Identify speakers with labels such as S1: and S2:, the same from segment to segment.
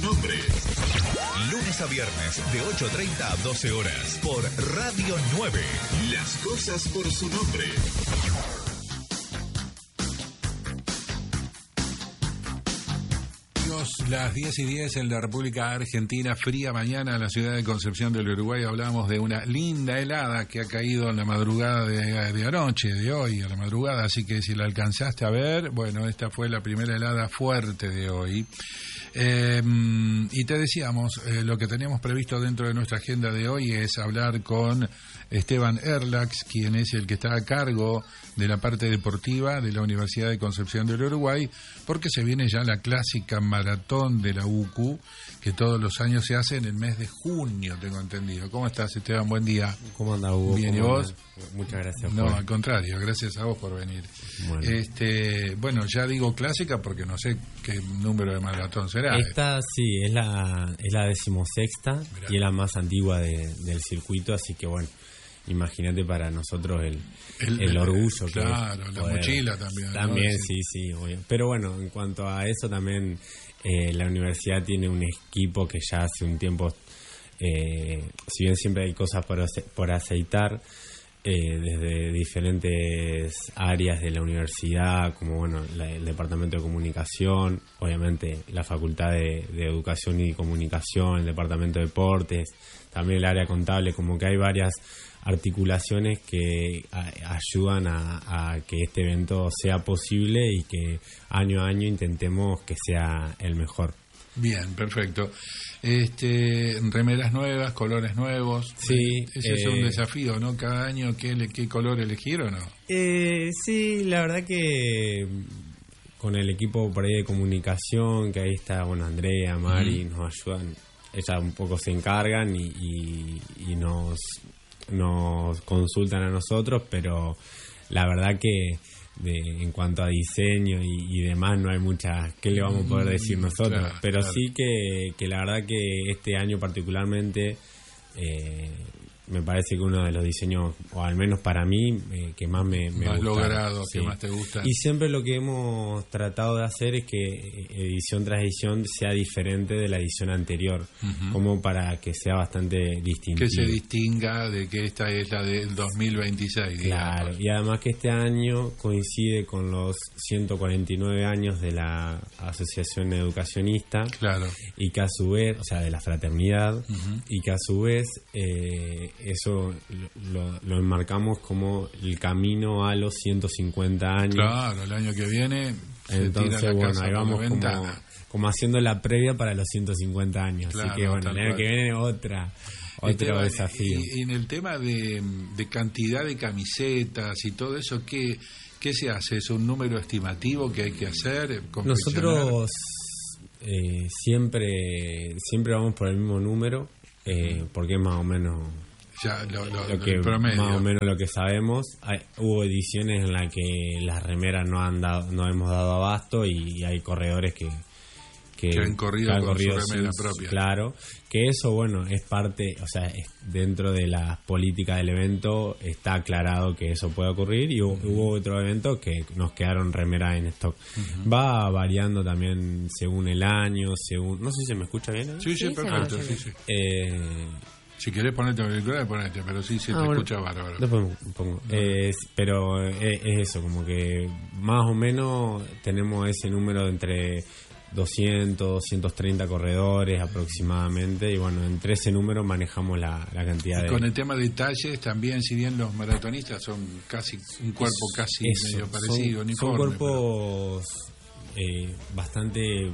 S1: nombre. Lunes a viernes de 8:30 a 12 horas por Radio 9. Las cosas por su nombre.
S2: Las 10:10 en la República Argentina, fría mañana en la ciudad de Concepción del Uruguay. Hablamos de una linda helada que ha caído en la madrugada de anoche, de hoy a la madrugada, así que si la alcanzaste a ver, bueno, esta fue la primera helada fuerte de hoy. Y te decíamos, lo que teníamos previsto dentro de nuestra agenda de hoy es hablar con Esteban Erlax, quien es el que está a cargo de la parte deportiva de la Universidad de Concepción del Uruguay, porque se viene ya la clásica maratón de la UCU, que todos los años se hace en el mes de junio, tengo entendido. ¿Cómo estás, Esteban? Buen día.
S3: ¿Cómo anda, Hugo?
S2: Bien, ¿y vos?
S3: Muchas gracias.
S2: No, al contrario, gracias a vos por venir. Bueno, ya digo clásica porque no sé qué número de maratón será.
S3: Esta sí, es la 16ª. Mirá. Y es la más antigua del circuito, así que bueno, imagínate para nosotros el orgullo.
S2: Claro, que la mochila también.
S3: También, ¿no? Sí, obvio. Pero bueno, en cuanto a eso también, la universidad tiene un equipo que ya hace un tiempo, si bien siempre hay cosas por aceitar, desde diferentes áreas de la universidad, como bueno, el departamento de comunicación, obviamente la facultad de educación y comunicación, el departamento de deportes, también el área contable, como que hay varias articulaciones que ayudan a que este evento sea posible y que año a año intentemos que sea el mejor.
S2: Bien, perfecto. Remeras nuevas, colores nuevos.
S3: Sí.
S2: Ese es un desafío, ¿no? Cada año, ¿qué color elegir o no?
S3: Sí, la verdad que con el equipo por ahí de comunicación, que ahí está, bueno, Andrea, Mari, nos ayudan. Ellas un poco se encargan y nos consultan a nosotros, pero la verdad que en cuanto a diseño y demás no hay muchas que le vamos a poder decir nosotros, claro, pero claro. Sí que la verdad que este año particularmente me parece que uno de los diseños, o al menos para mí, que más me
S2: más
S3: gusta,
S2: logrado,
S3: sí.
S2: Que más te gusta.
S3: Y siempre lo que hemos tratado de hacer es que edición tras edición sea diferente de la edición anterior, como para que sea bastante distintivo.
S2: Que se distinga de que esta es la del 2026.
S3: Claro, digamos. Y además que este año coincide con los 149 años de la Asociación Educacionista.
S2: Claro.
S3: Y que a su vez, o sea, de la fraternidad, y que a su vez eso lo enmarcamos como el camino a los 150 años.
S2: Claro, el año que viene.
S3: Entonces, bueno, ahí vamos como haciendo la previa para los 150 años. Claro, así que, bueno, el año que viene otro desafío.
S2: Y en el tema de cantidad de camisetas y todo eso, ¿qué se hace? ¿Es un número estimativo que hay que hacer?
S3: Nosotros siempre vamos por el mismo número. Porque es más o menos lo que más o menos lo que sabemos. Hubo ediciones en las que las remeras no hemos dado abasto y hay corredores que
S2: han corrido con su remera propia.
S3: Claro, que eso, bueno, es parte, o sea, dentro de la política del evento está aclarado que eso puede ocurrir, y hubo otro evento que nos quedaron remeras en stock. Va variando también según el año, no sé si se me escucha bien, ¿eh?
S2: Sí, perfecto, sí. Si querés ponerte auriculares, ponete, pero sí se te escucha bárbaro.
S3: Después pongo. Pero es eso, como que más o menos tenemos ese número de entre 200, 230 corredores aproximadamente, y bueno, entre ese número manejamos la cantidad de...
S2: Con el tema de talles también, si bien los maratonistas son casi un cuerpo medio parecido, uniforme.
S3: Son cuerpos bastante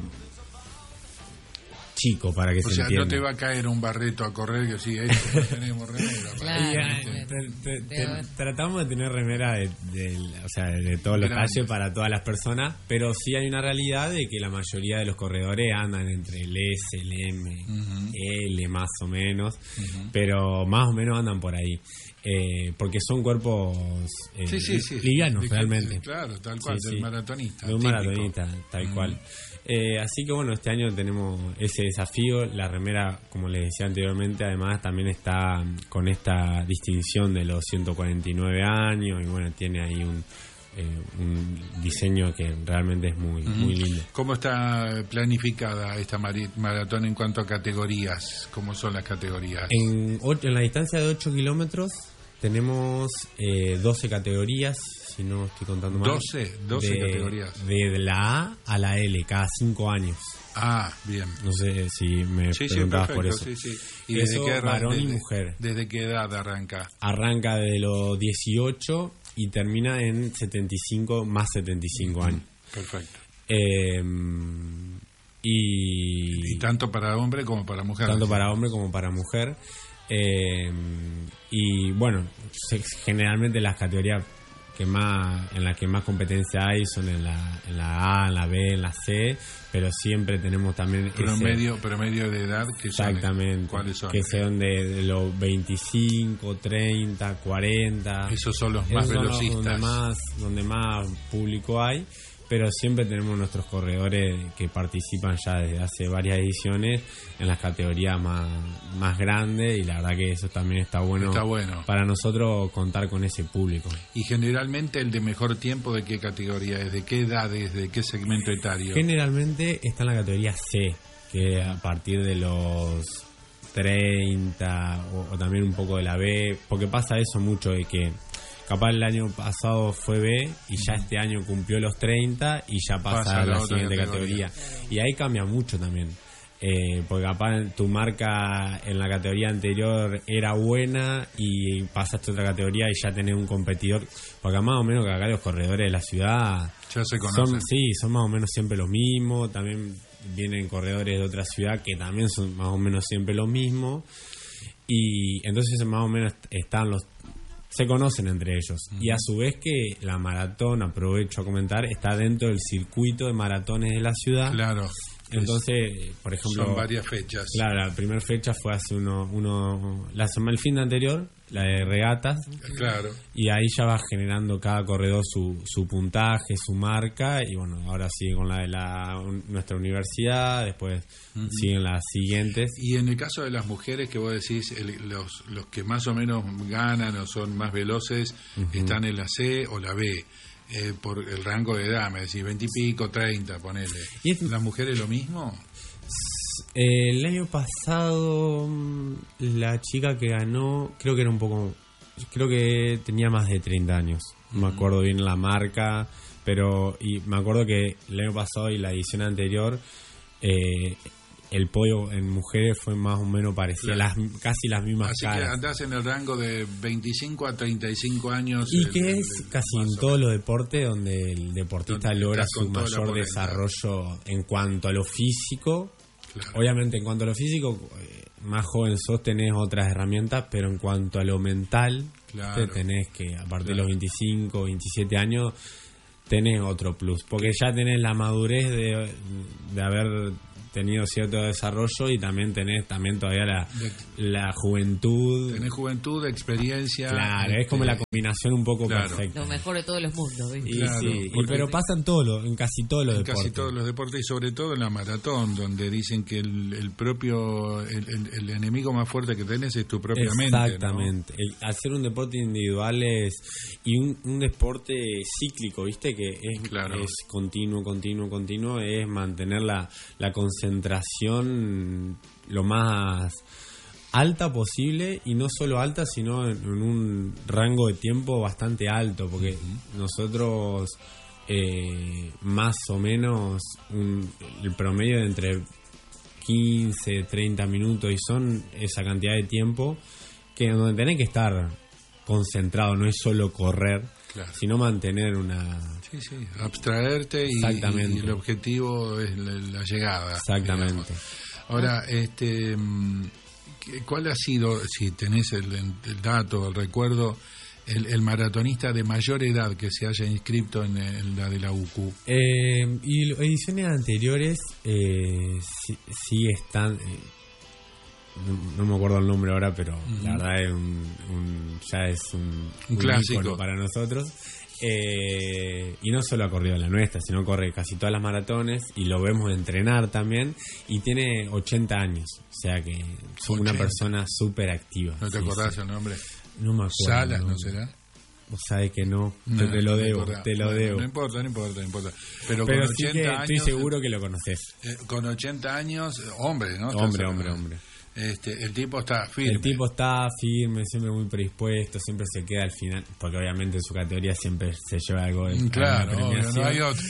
S3: chico para que se entienda. O sea,
S2: no te va a caer un Barreto a correr que sí, tenemos remera.
S3: Claro, tratamos de tener remera de todos los talles para todas las personas, pero sí hay una realidad de que la mayoría de los corredores andan entre el S, el M, L más o menos, pero más o menos andan por ahí. Porque son cuerpos livianos realmente.
S2: Claro, tal cual, del maratonista.
S3: De un maratonista, tal cual. Así que bueno, este año tenemos ese desafío. La remera, como les decía anteriormente, además también está con esta distinción de los 149 años, y bueno, tiene ahí un diseño que realmente es muy lindo.
S2: ¿Cómo está planificada esta maratón en cuanto a categorías? ¿Cómo son las categorías?
S3: En la distancia de 8 kilómetros tenemos 12 categorías, si no estoy contando mal.
S2: 12 categorías.
S3: De la A la L, cada 5 años.
S2: Ah, bien.
S3: No sé si me preguntabas por eso.
S2: Sí. ¿Y
S3: eso,
S2: desde qué
S3: varón y mujer.
S2: ¿Desde qué edad arranca?
S3: Arranca de los 18 y termina en 75 más 75 años.
S2: Perfecto.
S3: Y
S2: tanto para hombre como para mujer.
S3: Tanto para hombre como para mujer. Y bueno, generalmente las categorías en las que más competencia hay son en la A, en la B, en la C, pero siempre tenemos también
S2: promedio de edad que
S3: exactamente,
S2: ¿cuáles son?
S3: Que son de los 25, 30, 40.
S2: Esos son los más velocistas,
S3: donde más público hay, pero siempre tenemos nuestros corredores que participan ya desde hace varias ediciones en las categorías más grandes, y la verdad que eso también está bueno para nosotros contar con ese público.
S2: Y generalmente el de mejor tiempo, ¿de qué categoría es? ¿De qué edades? ¿De qué segmento etario?
S3: Generalmente está en la categoría C, que a partir de los 30 o también un poco de la B, porque pasa eso mucho de que capaz el año pasado fue B y ya este año cumplió los 30 y ya pasa a la siguiente categoría. Y ahí cambia mucho también. Porque capaz tu marca en la categoría anterior era buena y pasaste a otra categoría y ya tenés un competidor. Porque más o menos que acá los corredores de la ciudad
S2: ya se conocen.
S3: Son más o menos siempre los mismos. También vienen corredores de otra ciudad que también son más o menos siempre los mismos. Y entonces más o menos se conocen entre ellos. Y a su vez que la maratón, aprovecho a comentar, está dentro del circuito de maratones de la ciudad.
S2: Claro.
S3: Entonces, por ejemplo...
S2: Son varias fechas.
S3: Claro, la primera fecha fue hace el fin de anterior, la de regatas.
S2: Claro.
S3: Y ahí ya va generando cada corredor su puntaje, su marca. Y bueno, ahora sigue con la de nuestra universidad, después siguen las siguientes.
S2: Y en el caso de las mujeres que vos decís, los que más o menos ganan o son más veloces, están en la C o la B. Por el rango de edad, me decís, 20 y pico, 30, ponele. ¿Y las mujeres lo mismo?
S3: El año pasado, la chica que ganó, creo que tenía más de 30 años. No me acuerdo bien la marca, y me acuerdo que el año pasado y la edición anterior, el podio en mujeres fue más o menos parecido, casi las mismas
S2: así
S3: caras.
S2: Así que andás en el rango de 25 a 35 años.
S3: Y que es casi en todos los deportes donde el deportista logra su mayor desarrollo en cuanto a lo físico. Claro. Obviamente en cuanto a lo físico, más joven sos, tenés otras herramientas, pero en cuanto a lo mental, tenés que, a partir de los 25, 27 años, tenés otro plus. Porque ya tenés la madurez de haber tenido cierto desarrollo y también tenés todavía la juventud.
S2: Tenés juventud, experiencia.
S3: Claro, es como la combinación un poco perfecta.
S4: Lo mejor de todos los mundos, ¿viste?
S3: Pero pasa en casi todos los deportes.
S2: Casi todos los deportes y sobre todo en la maratón, donde dicen que el propio el enemigo más fuerte que tenés es tu propia mente.
S3: Exactamente. ¿No? Al ser un deporte individual y un deporte cíclico, ¿viste? Que es continuo, es mantener la concentración lo más alta posible, y no solo alta, sino en un rango de tiempo bastante alto, porque nosotros más o menos el promedio de entre 15, 30 minutos, y son esa cantidad de tiempo que donde tenés que estar concentrado, no es solo correr, sino mantener
S2: abstraerte y el objetivo es la llegada.
S3: Exactamente.
S2: Digamos. Ahora, ¿cuál ha sido, si tenés el dato, el recuerdo, el maratonista de mayor edad que se haya inscrito en la de la UCU?
S3: Y ediciones anteriores sí están... no me acuerdo el nombre ahora, pero la verdad es un
S2: clásico
S3: ícono para nosotros. Y no solo ha corrido la nuestra, sino corre casi todas las maratones, y lo vemos entrenar también, y tiene 80 años, o sea que es una persona súper activa.
S2: ¿No te acordás el nombre?
S3: No me acuerdo.
S2: ¿Salas no será?
S3: Vos sabés que no, te lo debo, te lo debo.
S2: No importa. Pero
S3: con
S2: sí 80 años...
S3: estoy seguro que lo conoces.
S2: Con 80 años, hombre, ¿no?
S3: Hombre.
S2: El tipo está firme.
S3: El tipo está firme, siempre muy predispuesto, siempre se queda al final, porque obviamente en su categoría siempre se lleva algo de
S2: claro, no hay otro.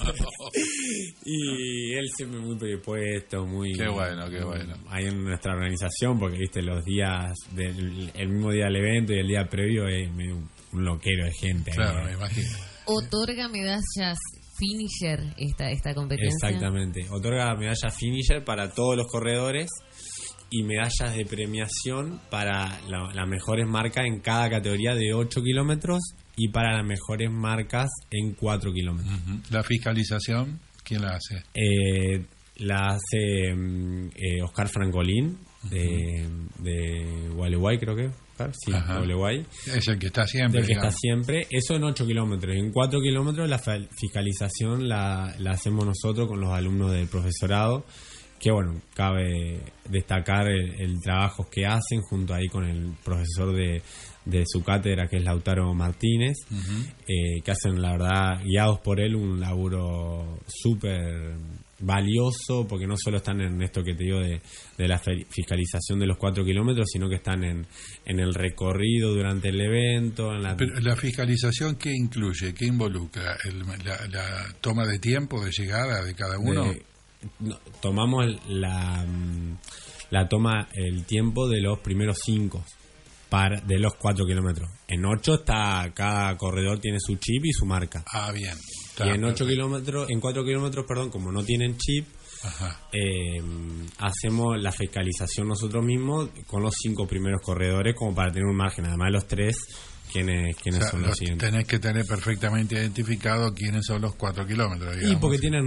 S3: Y él siempre muy predispuesto, muy...
S2: Qué bueno.
S3: Ahí en nuestra organización, porque viste los días, el mismo día del evento y el día previo es un loquero de gente.
S2: Claro, me imagino.
S4: ¿Otorga medallas finisher esta competencia?
S3: Exactamente, otorga medallas finisher para todos los corredores y medallas de premiación para las mejores marcas en cada categoría de 8 kilómetros y para las mejores marcas en 4 kilómetros.
S2: ¿La fiscalización quién la hace?
S3: La hace Oscar Francolín de Gualeguay, creo que. Sí, Gualeguay.
S2: Es el que está siempre.
S3: Eso en 8 kilómetros. En 4 kilómetros la fiscalización la hacemos nosotros con los alumnos del profesorado. Que bueno, cabe destacar el trabajo que hacen junto ahí con el profesor de su cátedra, que es Lautaro Martínez, que hacen, la verdad, guiados por él, un laburo súper valioso, porque no solo están en esto que te digo de la fiscalización de los 4 kilómetros, sino que están en el recorrido durante el evento.
S2: Pero la fiscalización, ¿qué incluye? ¿Qué involucra? ¿La toma de tiempo de llegada de cada uno?
S3: Tomamos el tiempo de los primeros 5 de los 4 kilómetros. En 8 cada corredor tiene su chip y su marca.
S2: Bien.
S3: Y en 4 kilómetros, como no tienen chip, hacemos la fiscalización nosotros mismos con los 5 primeros corredores, como para tener un margen, además de los 3. ¿Quiénes son los siguientes?
S2: Tenés que tener perfectamente identificado quiénes son los 4 kilómetros, digamos.
S3: Y porque tienen